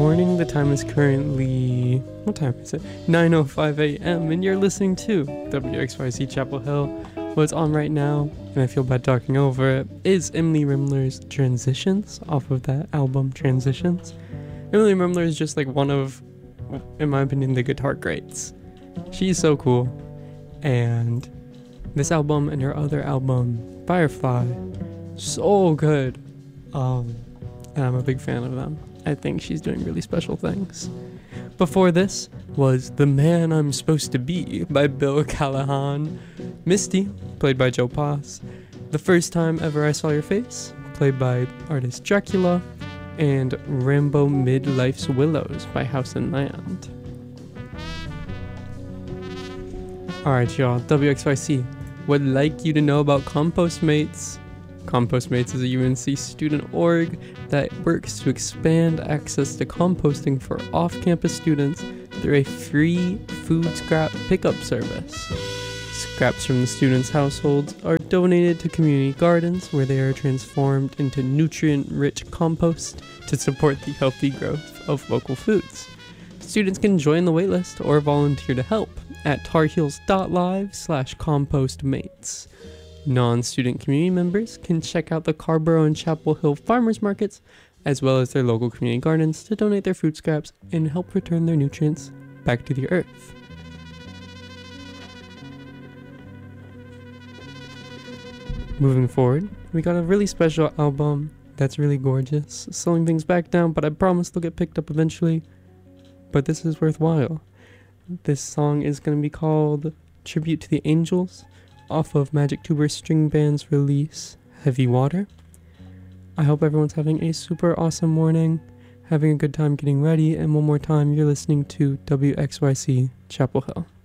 morning. The time is currently, what time is it? 9:05 a.m. and you're listening to WXYC Chapel Hill. What's on right now, and I feel bad talking over it, is Emily Rimler's Transitions off of that album Transitions. Emily Rimler is just like one of, in my opinion, the guitar greats. She's so cool, and this album and her other album, Firefly, so good. And I'm a big fan of them. I think she's doing really special things. Before this was The Man I'm Supposed to Be by Bill Callahan. Misty, played by Joe Pass. The First Time Ever I Saw Your Face, played by artist Dracula. And Rambo Midlife's Willows by House and Land. Alright y'all, WXYC would like you to know about Compost Mates. Compost Mates is a UNC student org that works to expand access to composting for off-campus students through a free food scrap pickup service. Scraps from the students' households are donated to community gardens where they are transformed into nutrient-rich compost to support the healthy growth of local foods. Students can join the waitlist or volunteer to help at tarheels.live/compostmates. Non-student community members can check out the Carborough and Chapel Hill farmers markets, as well as their local community gardens, to donate their food scraps and help return their nutrients back to the earth. Moving forward, we got a really special album that's really gorgeous, slowing things back down, but I promise they'll get picked up eventually. But this is worthwhile. This song is going to be called Tribute to the Angels, off of Magic Tuber String Band's release, Heavy Water. I hope everyone's having a super awesome morning, having a good time getting ready, and one more time, you're listening to WXYC Chapel Hill.